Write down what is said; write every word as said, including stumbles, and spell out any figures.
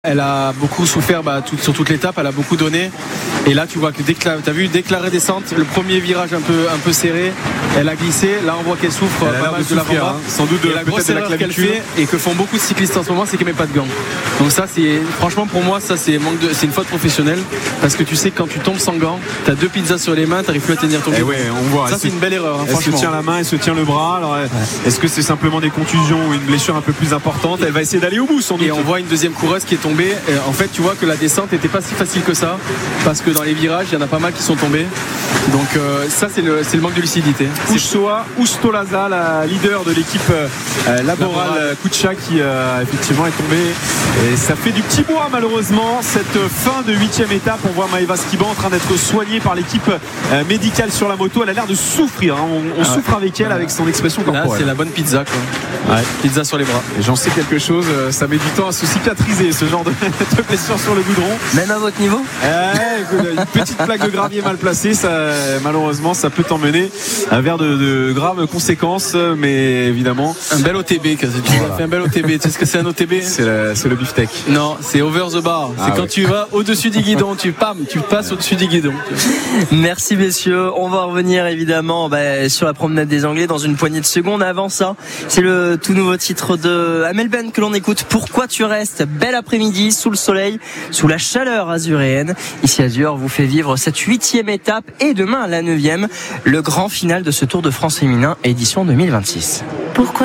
Elle a beaucoup souffert bah, tout, sur toute l'étape, elle a beaucoup donné. Et là, tu vois que dès que la, t'as vu, dès que la redescente, le premier virage un peu, un peu serré, elle a glissé. Là, on voit qu'elle souffre elle pas mal de, de l'avant-bras. Hein, sans doute de, et la grosse erreur qu'elle fait et que font beaucoup de cyclistes en ce moment, c'est qu'elle met pas de gants. Donc ça, c'est franchement pour moi, ça c'est manque de, c'est une faute professionnelle parce que tu sais que quand tu tombes sans gants, t'as deux pizzas sur les mains, t'arrives plus à tenir ton guidon. Ouais, on voit. Ça, c'est une belle erreur. Hein, elle franchement. se tient la main, elle se tient le bras. Alors, ouais. Est-ce que c'est simplement des contusions ou une blessure un peu plus importante? Elle va essayer d'aller au bout, sans doute. Et on voit une deuxième coureuse qui est tombée. Et en fait, tu vois que la descente n'était pas si facile que ça parce que dans les virages, il y en a pas mal qui sont tombés. Donc euh, ça, c'est le, c'est le manque de lucidité. Ustoa, Ustolaza, la leader de l'équipe euh, Laboral Kucha qui euh, effectivement est tombée. Et ça fait du petit bois malheureusement cette fin de huitième étape. On voit Maeva Skiban en train d'être soignée par l'équipe euh, médicale sur la moto. Elle a l'air de souffrir. Hein. On, on ah souffre ouais. avec elle, avec son expression corporelle. Là, c'est la bonne pizza, quoi. Ouais. Pizza sur les bras. Et j'en sais quelque chose. Ça met du temps à se cicatriser ce genre de, de blessure sur le goudron. Même à votre niveau. Euh, une petite plaque de gravier mal placée, ça, malheureusement, ça peut t'emmener vers de, de graves conséquences. Mais évidemment, un bel O T B. Tu voilà. as fait un bel O T B. Tu sais ce que c'est un O T B? C'est le, c'est le beefsteak. Non, c'est over the bar. C'est ah, quand ouais. tu vas au-dessus du guidon, tu pam, tu passes au-dessus du guidon. Merci messieurs. On va revenir évidemment bah, sur la promenade des Anglais dans une poignée de secondes. Avant ça, c'est le tout nouveau titre de Amel Ben que l'on écoute. Pourquoi tu restes? Bel après-midi sous le soleil, sous la chaleur azuréenne. Ici Azur vous fait vivre cette huitième étape et demain la neuvième, le grand final de ce Tour de France féminin édition deux mille vingt-six.